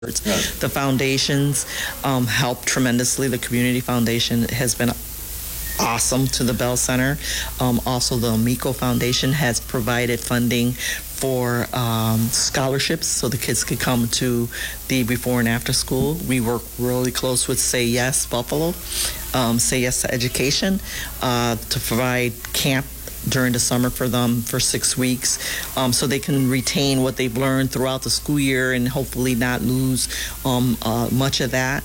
The foundations help tremendously. The Community Foundation has been awesome to the Bell Center. Also, the Amico Foundation has provided funding for scholarships so the kids could come to the before and after school. We work really close with Say Yes Buffalo, Say Yes to Education, to provide camp during the summer for them for 6 weeks, so they can retain what they've learned throughout the school year and hopefully not lose much of that.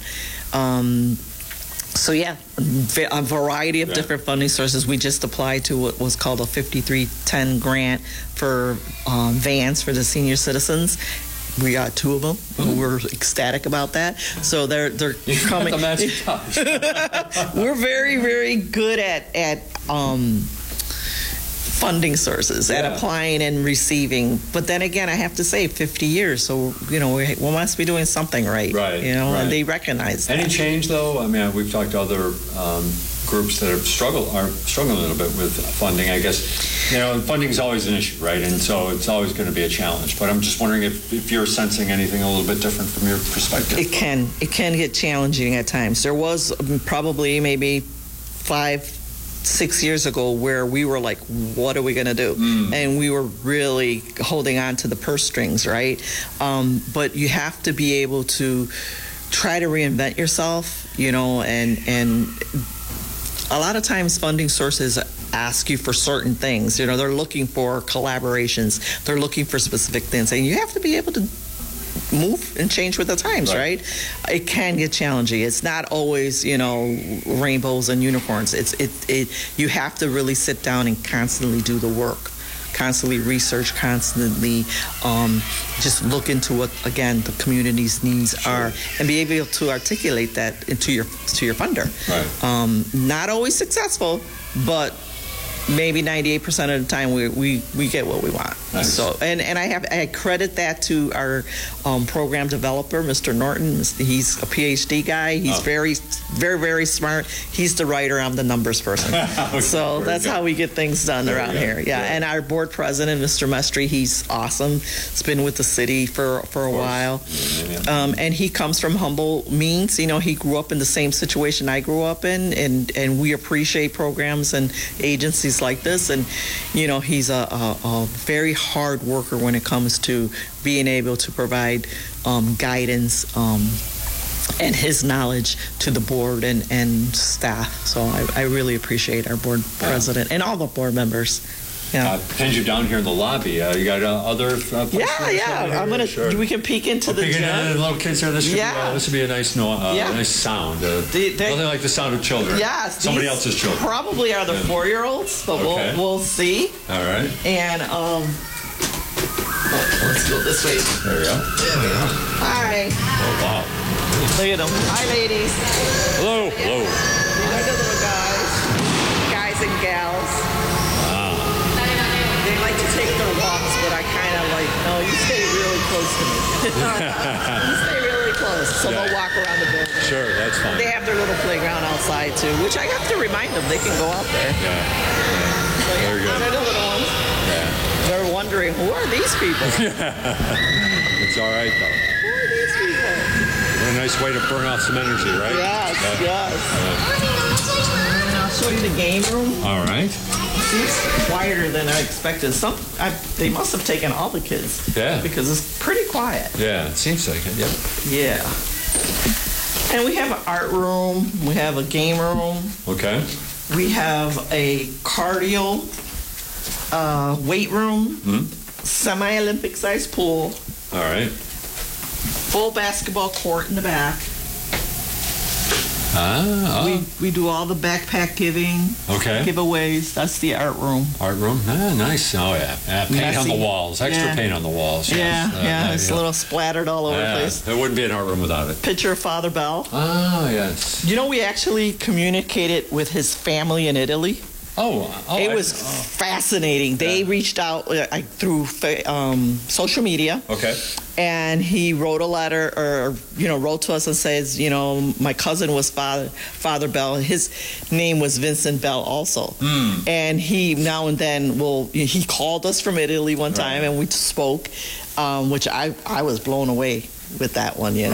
So yeah, a variety of different funding sources. We just applied to what was called a 5310 grant for vans for the senior citizens. We got 2 of them. We're ecstatic about that. So they're coming. We're very, very good at funding sources, at applying and receiving. But then again, I have to say 50 years, so we must be doing something right. And they recognize that. Any change though? I mean, we've talked to other groups that are struggling a little bit with funding. I guess funding is always an issue, right? And so it's always going to be a challenge. But I'm just wondering if you're sensing anything a little bit different from your perspective. It can get challenging at times. There was probably maybe 5-6 years ago where we were like, what are we going to do? And we were really holding on to the purse strings, right? But you have to be able to try to reinvent yourself, and a lot of times funding sources ask you for certain things. They're looking for collaborations. They're looking for specific things. And you have to be able to move and change with the times, right? It can get challenging. It's not always, rainbows and unicorns. You have to really sit down and constantly do the work, constantly research, constantly just look into what, again, the community's needs are, and be able to articulate that into your funder. Not always successful, but maybe 98% of the time we get what we want. Nice. So and I credit that to our program developer, Mr. Norton. He's a PhD guy. He's very, very, very smart. He's the writer. I'm the numbers person. So that's how we get things done around here. And our board president, Mr. Mestry, he's awesome. He's been with the city for a while. And he comes from humble means. He grew up in the same situation I grew up in, and we appreciate programs and agencies like this. And he's a very hard worker when it comes to being able to provide guidance and his knowledge to the board and staff. So I really appreciate our board president and all the board members. Pinned you down here in the lobby. You got other places? I'm gonna. Sure. We can peek into the gym. The little kids here. This would be a nice nice sound. Nothing like the sound of children. Somebody else's children. Probably are the 4-year-olds, but we'll see. All right. And let's go this way. There we go. Hi. Oh wow. Look at them. Hi, ladies. Hello. Hello. These are the little guys and gals. They like to take their walks, but I kind of like, no, you stay really close to me. You stay really close, so they'll walk around the building. Sure, that's fine. They have their little playground outside, too, which I have to remind them they can go out there. So, very good. They're the little ones. They're wondering, who are these people? It's all right, though. Who are these people? What a nice way to burn off some energy, right? Yes. And I'll show you the game room. All right. It's quieter than I expected. They must have taken all the kids. Because it's pretty quiet. Yeah, it seems like it. Yep. Yeah. And we have an art room. We have a game room. Okay. We have a cardio weight room. Semi-Olympic size pool. All right. Full basketball court in the back. We do all the backpack giving, giveaways. That's the art room. Art room? Nice. Oh, yeah. Paint on the walls. Extra paint on the walls. It's a little splattered all over the place. There wouldn't be an art room without it. Picture of Father Bell. Oh, yes. We actually communicated with his family in Italy. It was fascinating. They reached out through social media. Okay. And he wrote a letter, or wrote to us and says, my cousin was Father Bell. His name was Vincent Bell also. And he now and then he called us from Italy one time and we spoke, which I was blown away. with that one,